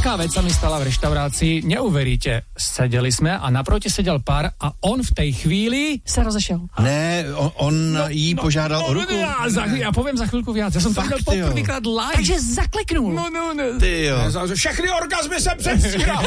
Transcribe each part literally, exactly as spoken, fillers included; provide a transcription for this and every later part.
Taká vec sa mi stala v reštaurácii, neuveríte. Sedeli sme a naproti sedel pár a on v tej chvíli se rozešel. Ne, on, on no, jí no, požádal no, o ruku. Ja, za, ja poviem za chvíľku viac. Ja som to videl poprvýkrát live. Takže zakleknul. No, no, no. Ty jo. Všechny orgazmy jsem předstíral.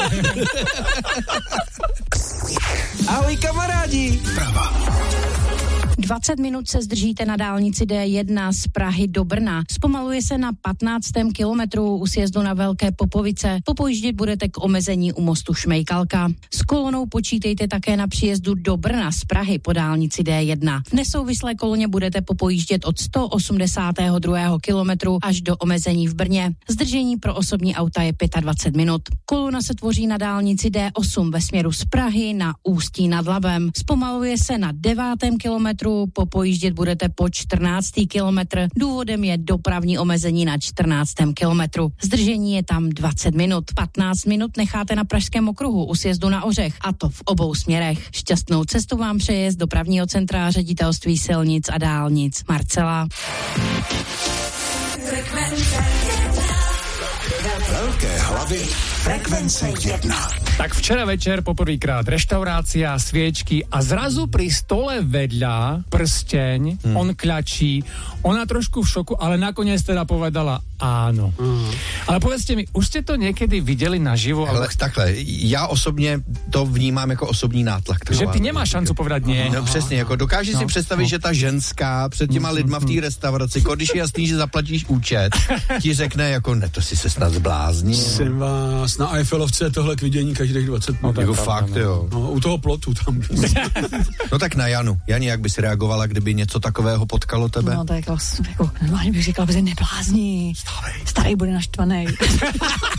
Ahoj kamarádi. Prava. dvacet minut se zdržíte na dálnici D jedna z Prahy do Brna. Zpomaluje se na patnáctém kilometru u sjezdu na Velké Popovice. Popojíždět budete k omezení u mostu Šmejkalka. S kolonou počítejte také na příjezdu do Brna z Prahy po dálnici D jedna. V nesouvislé koloně budete popojíždět od sto osmdesátého druhého kilometru až do omezení v Brně. Zdržení pro osobní auta je dvacet pět minut. Kolona se tvoří na dálnici D osm ve směru z Prahy na Ústí nad Labem. Zpomaluje se na devátém kilometru. Popojíždět budete po čtrnáctý kilometr. Důvodem je dopravní omezení na čtrnáctém kilometru. Zdržení je tam dvacet minut. patnáct minut necháte na Pražském okruhu u sjezdu na Ořech, a to v obou směrech. Šťastnou cestu vám přeje z dopravního centra Ředitelství silnic a dálnic Marcela. Velké hlavy. Frekvence jedna. Tak včera večer poprvýkrát reštaurácia, sviečky a zrazu pri stole vedľa prsteň, hmm. on kľačí, ona trošku v šoku, ale nakoniec teda povedala áno. Hmm. Ale povedzte mi, už ste to niekedy videli naživo? Ale alebo... takhle, já osobně to vnímám jako osobní nátlak. Že ty nemáš šancu povedať nie. No přesně, jako dokážeš no, si představit, no. že ta ženská před těma lidma v té restauraci, když je jasný, že zaplatíš účet, ti řekne jako, ne, to si se snad zblázní. Jsem vás na Eiffelovce je tohle k vidění každých dvacet minut. No, jako fakt, jo. No, u toho plotu tam. No tak na Janu. Jani, jak bys reagovala, kdyby něco takového potkalo tebe? No tak jako, jako normálně bych říkala, že neblázní. Starý bude naštvanej.